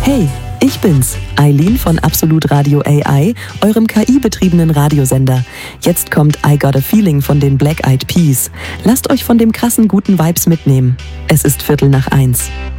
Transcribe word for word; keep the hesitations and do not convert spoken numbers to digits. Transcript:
Hey, ich bin's, Eileen von Absolut Radio A I, eurem K I-betriebenen Radiosender. Jetzt kommt I Got a Feeling von den Black Eyed Peas. Lasst euch von dem krassen guten Vibes mitnehmen. Es ist Viertel nach eins.